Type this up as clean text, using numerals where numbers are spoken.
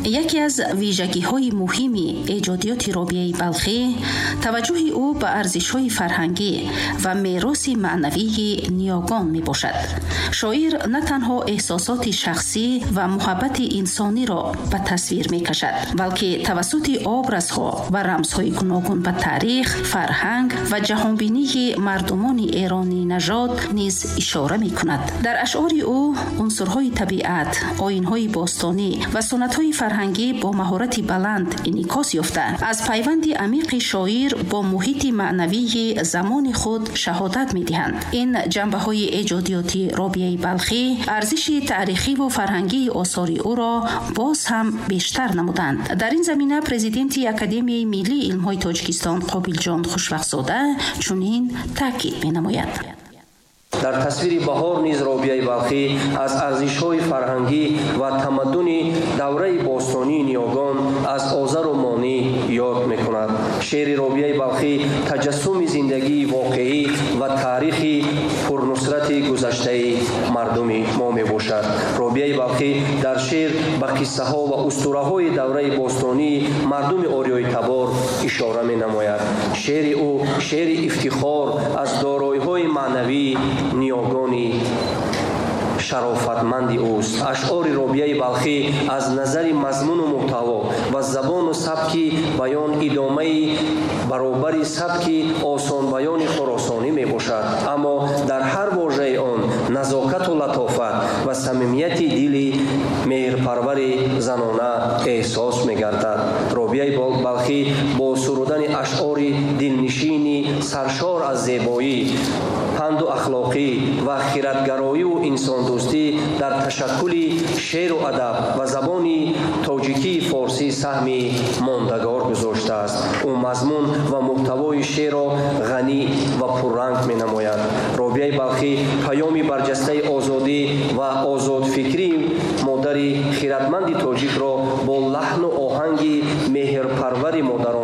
یکی از ویژگی‌های مهم ایجادیات رابعه بلخی توجه او به ارزش‌های فرهنگی و میراث معنوی نیاگان میباشد. شاعر نه تنها احساسات شخصی و محبت انسانی را به تصویر میکشد، بلکه توسط آبرزها و رمزهای گوناگون به تاریخ، فرهنگ و جهانبینی مردمان ایرانی نژاد نیز اشاره میکند. در اشعار او عنصرهای طبیعت، آیین‌های باستانی و سنت‌های فرهنگی با مهارت بلند انعکاس یافته از پیوند عمیق شاعر با محیط معنوی زمان خود شهادت می‌دهند. این جنبه‌های ایجادیاتی رابعه بلخی ارزش تاریخی و فرهنگی آثار او را باز هم بیشتر نمودند. در این زمینه پرزیدنت اکادمی ملی علم‌های تاجیکستان قابلجان خوشوقت‌زاده چنین تاکید می‌نماید. در تصویر بهار نیز رابعه بلخی از ارزش‌های فرهنگی و تمدن دوره باستانی نیاگان از آذر و مانی یاد می‌کند. شعر رابعه بلخی تجسم زندگی واقعی و تاریخی پرنصرت گذشته مردم ما میباشد. رابعه بلخی در شعر به قصه‌ها و اسطوره‌های دوره باستانی مردم آریای تبار اشاره می‌نماید. شعر او شعر افتخار از دارایی‌های معنوی نیاگانی شرافتمند اوست. اشعار رابعه بلخی از نظر مضمون و محتوا و زبان و سبک بیان ادامه برابر سبک آسان بیان خراسانی می باشد، اما در هر واژه آن نزاکت و لطافت و صمیمیت دل مهرپرور زنانه احساس می گردد. رابعه بلخی با سرودن اشعار دلنشین سرشار از زیبایی، پند و اخلاقی و خیرتگرایی و انسان دوستی در تشکل شعر و ادب و زبان تاجیکی فارسی سهمی ماندگار گذاشته است. او مضمون و محتوای شعر را غنی و پررنگ می نماید. رابعه بلخی پیامی برجسته آزادی و آزاد فکری مادر خیرتمند تاجیک را با لحن و آهنگ مهرپرور مادران